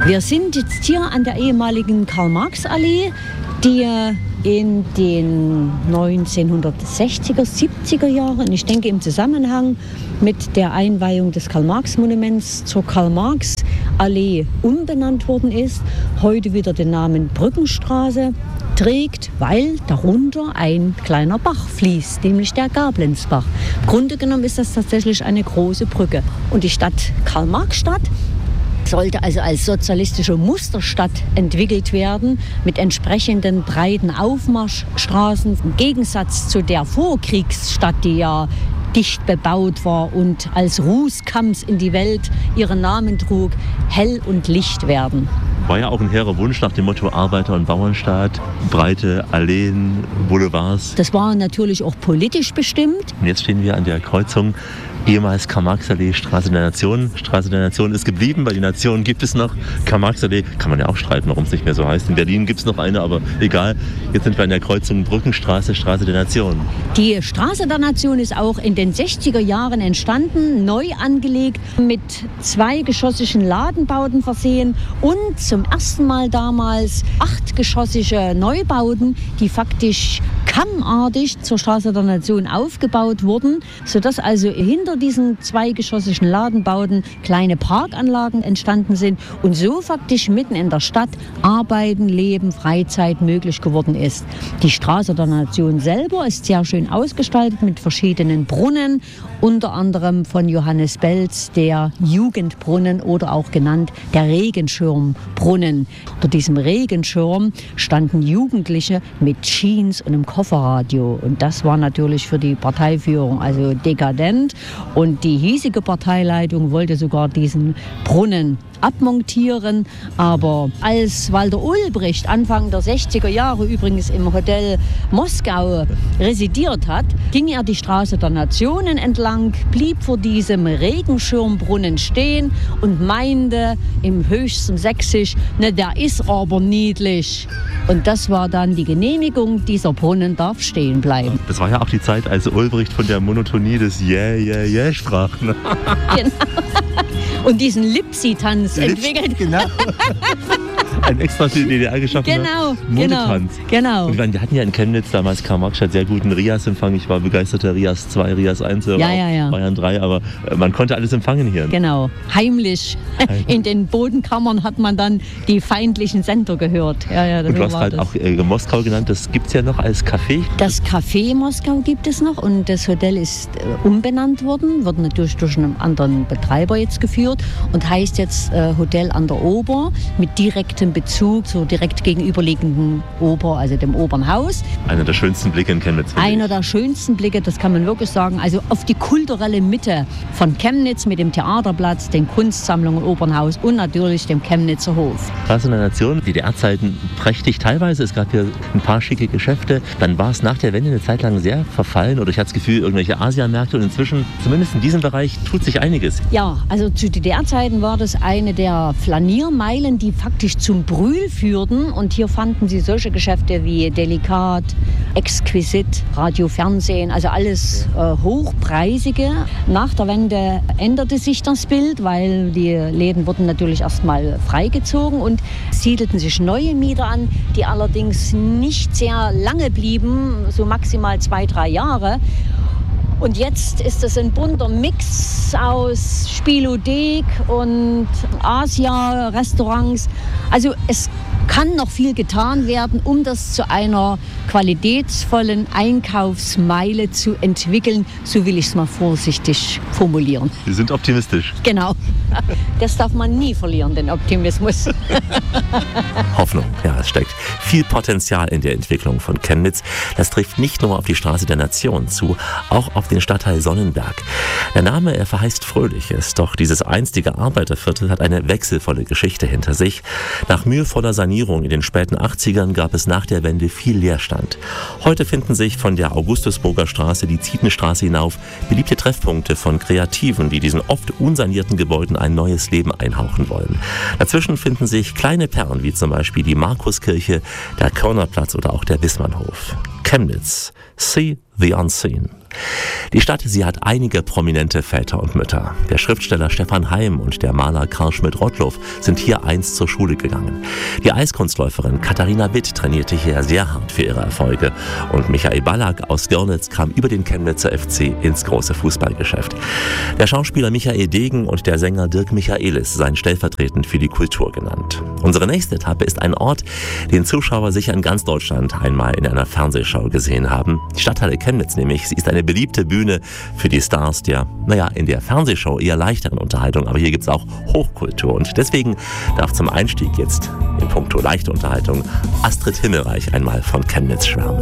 Wir sind jetzt hier an der ehemaligen Karl-Marx-Allee, die in den 1960er, 70er Jahren, ich denke im Zusammenhang mit der Einweihung des Karl-Marx-Monuments zur Karl-Marx-Allee umbenannt worden ist, heute wieder den Namen Brückenstraße trägt, weil darunter ein kleiner Bach fließt, nämlich der Gablenzbach. Im Grunde genommen ist das tatsächlich eine große Brücke. Und die Stadt Karl-Marx-Stadt sollte also als sozialistische Musterstadt entwickelt werden, mit entsprechenden breiten Aufmarschstraßen. Im Gegensatz zu der Vorkriegsstadt, die ja dicht bebaut war und als Rußkamms in die Welt ihren Namen trug, hell und licht werden. War ja auch ein hehrer Wunsch nach dem Motto Arbeiter- und Bauernstaat, breite Alleen, Boulevards. Das war natürlich auch politisch bestimmt. Und jetzt stehen wir an der Kreuzung, ehemals Karl-Marx-Allee, Straße der Nation. Straße der Nation ist geblieben, weil die Nation gibt es noch. Karl-Marx-Allee kann man ja auch streiten, warum es nicht mehr so heißt. In Berlin gibt es noch eine, aber egal. Jetzt sind wir an der Kreuzung Brückenstraße, Straße der Nation. Die Straße der Nation ist auch in den 60er Jahren entstanden, neu angelegt, mit zweigeschossigen Ladenbauten versehen und zum ersten Mal damals 8geschossige Neubauten, die faktisch kammartig zur Straße der Nation aufgebaut wurden, sodass also hinter diesen zweigeschossigen Ladenbauten kleine Parkanlagen entstanden sind und so faktisch mitten in der Stadt Arbeiten, Leben, Freizeit möglich geworden ist. Die Straße der Nation selber ist sehr schön ausgestaltet mit verschiedenen Brunnen, unter anderem von Johannes Belz der Jugendbrunnen oder auch genannt der Regenschirmbrunnen. Unter diesem Regenschirm standen Jugendliche mit Jeans und einem Kofferradio und das war natürlich für die Parteiführung also dekadent und die hiesige Parteileitung wollte sogar diesen Brunnen abmontieren, aber als Walter Ulbricht Anfang der 60er Jahre übrigens im Hotel Moskau residiert hat, ging er die Straße der Nationen entlang, blieb vor diesem Regenschirmbrunnen stehen und meinte im höchsten Sächsisch, ne, der ist aber niedlich. Und das war dann die Genehmigung, dieser Brunnen darf stehen bleiben. Das war ja auch die Zeit, als Ulbricht von der Monotonie des Yeah, yeah, yeah sprach. Ne? Genau. Und diesen Lipsi-Tanz entwickelt. Genau. Ein extra für die DDR geschaffener Modetanz. Genau. Und wir hatten ja in Chemnitz damals Karl-Marx-Stadt sehr guten Rias-Empfang. Ich war begeisterter Rias 2, Rias 1, Bayern 3, aber man konnte alles empfangen hier. Genau, heimlich. In den Bodenkammern hat man dann die feindlichen Sender gehört. Ja, und du hast halt auch Moskau genannt, das gibt es ja noch als Café. Das Café Moskau gibt es noch und das Hotel ist umbenannt worden, wird natürlich durch einen anderen Betreiber jetzt geführt und heißt jetzt Hotel an der Ober mit direktem Bezug zur direkt gegenüberliegenden Oper, also dem Opernhaus. Einer der schönsten Blicke in Chemnitz. Einer der schönsten Blicke, das kann man wirklich sagen. Also auf die kulturelle Mitte von Chemnitz mit dem Theaterplatz, den Kunstsammlungen, Opernhaus und natürlich dem Chemnitzer Hof. Straße der Nation, DDR-Zeiten prächtig teilweise. Es gab hier ein paar schicke Geschäfte. Dann war es nach der Wende eine Zeit lang sehr verfallen oder ich hatte das Gefühl, irgendwelche Asiamärkte und inzwischen, zumindest in diesem Bereich, tut sich einiges. Ja, also zu DDR-Zeiten war das eine der Flaniermeilen, die faktisch zum Brühl führten und hier fanden Sie solche Geschäfte wie Delikat, Exquisit, Radio, Fernsehen, also alles hochpreisige. Nach der Wende änderte sich das Bild, weil die Läden wurden natürlich erstmal freigezogen und siedelten sich neue Mieter an, die allerdings nicht sehr lange blieben, so maximal 2-3 Jahre. Und jetzt ist es ein bunter Mix aus Spielothek und Asia-Restaurants. Also es kann noch viel getan werden, um das zu einer qualitätsvollen Einkaufsmeile zu entwickeln. So will ich es mal vorsichtig formulieren. Sie sind optimistisch. Genau. Das darf man nie verlieren, den Optimismus. Hoffnung, ja, es steckt viel Potenzial in der Entwicklung von Chemnitz. Das trifft nicht nur auf die Straße der Nation zu, auch auf den Stadtteil Sonnenberg. Der Name, er verheißt Fröhliches, doch dieses einstige Arbeiterviertel hat eine wechselvolle Geschichte hinter sich. Nach mühevoller Sanierung in den späten 80ern gab es nach der Wende viel Leerstand. Heute finden sich von der Augustusburger Straße die Zietenstraße hinauf beliebte Treffpunkte von Kreativen, die diesen oft unsanierten Gebäuden ein neues Leben einhauchen wollen. Dazwischen finden sich kleine Perlen, wie zum Beispiel die Markuskirche, der Körnerplatz oder auch der Wissmannhof. Chemnitz. See the unseen. Die Stadt, sie hat einige prominente Väter und Mütter. Der Schriftsteller Stefan Heym und der Maler Karl Schmidt-Rottluff sind hier einst zur Schule gegangen. Die Eiskunstläuferin Katharina Witt trainierte hier sehr hart für ihre Erfolge. Und Michael Ballack aus Görlitz kam über den Chemnitzer FC ins große Fußballgeschäft. Der Schauspieler Michael Degen und der Sänger Dirk Michaelis seien stellvertretend für die Kultur genannt. Unsere nächste Etappe ist ein Ort, den Zuschauer sicher in ganz Deutschland einmal in einer Fernsehschau gesehen haben. Die Stadthalle Chemnitz nämlich, sie ist eine beliebte Bühne für die Stars der, in der Fernsehshow eher leichteren Unterhaltung, aber hier gibt es auch Hochkultur und deswegen darf zum Einstieg jetzt in puncto leichte Unterhaltung Astrid Himmelreich einmal von Chemnitz schwärmen.